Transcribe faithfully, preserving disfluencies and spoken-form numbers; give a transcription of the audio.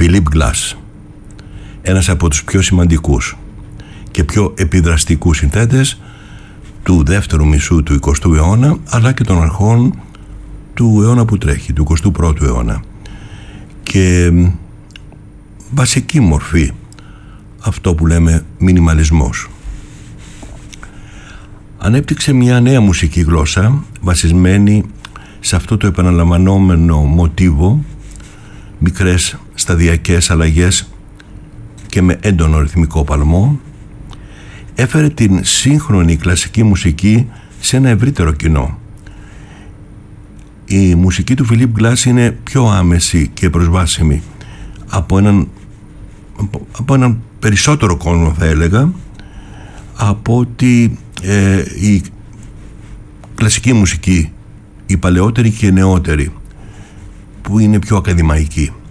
Philip Glass, ένας από τους πιο σημαντικούς και πιο επιδραστικούς συνθέτες του δεύτερου μισού του εικοστού αιώνα, αλλά και των αρχών του αιώνα που τρέχει, του εικοστού πρώτου αιώνα. Και βασική μορφή αυτό που λέμε μινιμαλισμός. Ανέπτυξε μια νέα μουσική γλώσσα βασισμένη σε αυτό το επαναλαμβανόμενο μοτίβο, μικρές σταδιακές αλλαγές και με έντονο ρυθμικό παλμό. Έφερε την σύγχρονη κλασική μουσική σε ένα ευρύτερο κοινό. Η μουσική του Philip Glass είναι πιο άμεση και προσβάσιμη από έναν, από έναν περισσότερο κόσμο, θα έλεγα, από ότι ε, η κλασική μουσική, η παλαιότερη και η νεότερη, που είναι πιο ακαδημαϊκή.